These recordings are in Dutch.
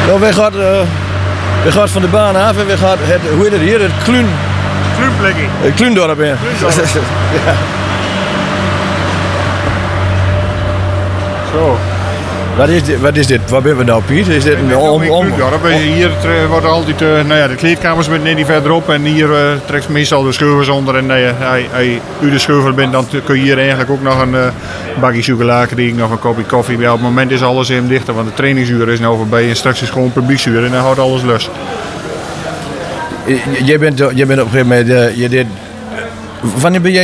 Nou, wij gaan van de baan af en we gaan hoe heet het hier? Het Kluunplekje. Kluundorp in. Ja. Zo. Wat is dit? Waar ben we nou, Piet? Is dit een Hier worden altijd de kleedkamers met net die verderop en hier trekt meestal de scheuvels onder en als je de scheuvel bent, dan kun je hier eigenlijk ook nog een bakje chocola krijgen of een kopje koffie. Ja, op het moment is alles even dichter, want de trainingsuur is nou voorbij en straks is gewoon publieksuur en dan houdt alles los. Jij bent op een gegeven moment, wanneer ben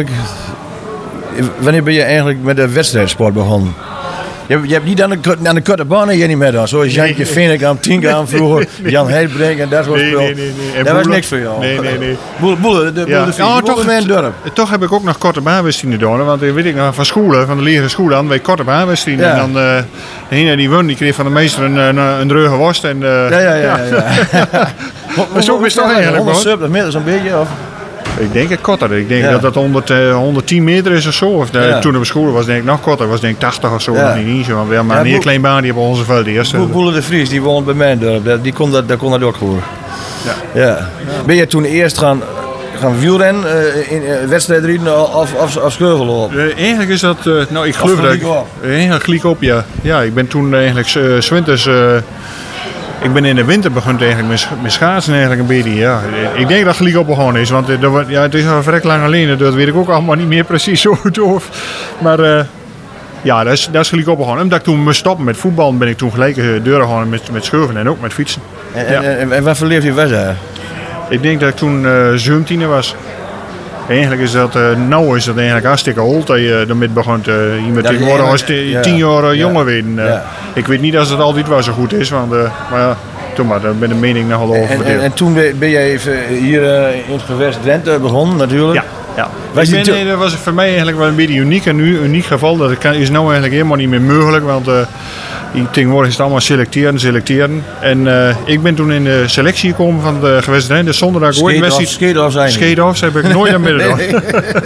je eigenlijk met de wedstrijdsport begonnen? Je hebt niet aan de korte banen hier niet meer dan. Zoals Jantje Veenekamp, Tienkamp vroeger, Jan Heidbrink en dat soort spul. Nee. Dat was niks voor jou. Nee. Boele, toch heb ik ook nog korte baanwedstrijden gedaan. Want weet ik nog van school, van de lagere school aan, wij korte baanwedstrijden. Ja. En dan degene die won, die kreeg van de meester een dreuge worst. En, Ja. Maar zo is het toch eigenlijk, 170 meter zo'n beetje, of? Ik denk het korter. Ik denk dat dat 110 meter is of zo. Of toen op school was denk ik nog korter. Was denk ik 80 of zo. Ja. Niet zo. Want we hebben maar een heel klein baan die op onze veld eerst. Boele de Vries, die woont bij mij in dorp. Die kon dat ook horen. Ja. Ben je toen eerst gaan wielrennen, in wedstrijdrijden of scheuvellopen? Eigenlijk is dat... ik geloof dat eigenlijk gelijk op, ja. Ja, ik ben toen eigenlijk 's winters... Ik ben in de winter begonnen eigenlijk met schaatsen eigenlijk een beetje. Ja. Ik denk dat het gelijk op begonnen is, want het is al vrij lang alleen. Dat weet ik ook allemaal niet meer precies zo goed over. Maar dat is gelijk op begonnen. Omdat ik toen moest stoppen met voetbal, ben ik toen gelijk deuren gegaan met scheuven en ook met fietsen. En wat voor leeftijd was dat? Ik denk dat ik toen 17 was. Eigenlijk is dat, nou is dat eigenlijk hartstikke oud dat je ermee begon. Je moet tegenwoordig als 10 jaar jonger weten. Ik weet niet of het altijd wel zo goed is, want toen maar, daar ben de mening nogal over. En toen ben jij even hier in het gewest Drenthe begonnen natuurlijk. Ja. Dat was voor mij eigenlijk wel een beetje uniek. Een uniek geval. Dat is nou eigenlijk helemaal niet meer mogelijk, want tegenwoordig is het allemaal selecteren. En ik ben toen in de selectie gekomen van de gewest Drenthe zonder dat ik ooit wedstrijd... Scheedorf zijn. Scheedorf heb ik nooit aan midden gedaan.